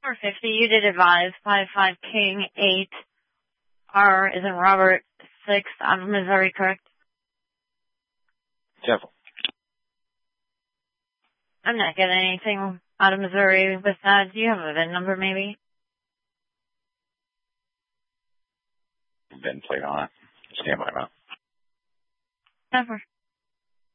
450, you did advise 5-5 King 8. R is in Robert 6 out of Missouri, correct? Careful. I'm not getting anything out of Missouri with that. Do you have a VIN number, maybe? VIN plate on it. Stand by, man. Never.